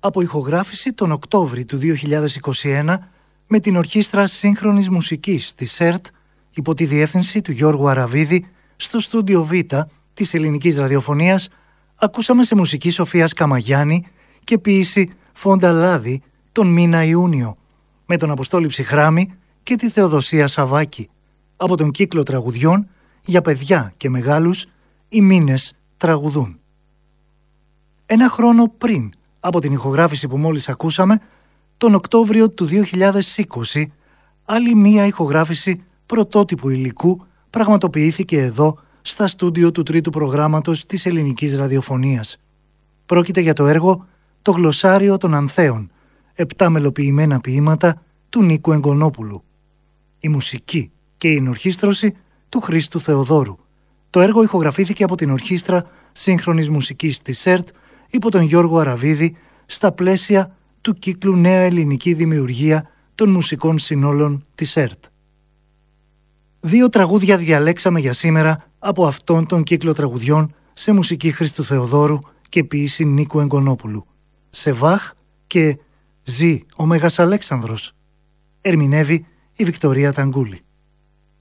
από ηχογράφηση τον Οκτώβρη του 2021 με την Ορχήστρα Σύγχρονης Μουσικής της ΕΡΤ υπό τη διεύθυνση του Γιώργου Αραβίδη στο στούντιο Β της Ελληνικής Ραδιοφωνίας, ακούσαμε σε μουσική Σοφίας Καμαγιάννη και ποίηση Φόντα Λάδη τον μήνα Ιούνιο με τον Αποστόλη Ψυχράμη και τη Θεοδοσία Σαββάκη από τον κύκλο τραγουδιών για παιδιά και μεγάλους «Οι μήνες τραγουδούν». Ένα χρόνο πριν από την ηχογράφηση που μόλις ακούσαμε, τον Οκτώβριο του 2020, άλλη μία ηχογράφηση πρωτότυπου υλικού πραγματοποιήθηκε εδώ στα στούντιο του τρίτου προγράμματος της Ελληνικής Ραδιοφωνίας. Πρόκειται για το έργο «Το γλωσσάριο των Ανθέων», 7 μελοποιημένα ποίηματα του Νίκου Εγκονόπουλου. Η μουσική και η ενορχήστρωση του Χρήστου Θεοδόρου. Το έργο ηχογραφήθηκε από την Ορχήστρα Σύγχρονης Μουσικής της ΕΡΤ υπό τον Γιώργο Αραβίδη στα πλαίσια του κύκλου Νέα Ελληνική Δημιουργία των Μουσικών Συνόλων της ΕΡΤ. 2 τραγούδια διαλέξαμε για σήμερα από αυτόν τον κύκλο τραγουδιών σε μουσική Χρήστου Θεοδόρου και ποίηση Νίκου Εγκονόπουλου. «Σεβάχ» και «Ζει ο Μέγας Αλέξανδρος». Ερμηνεύει η Βικτωρία Ταγκούλη.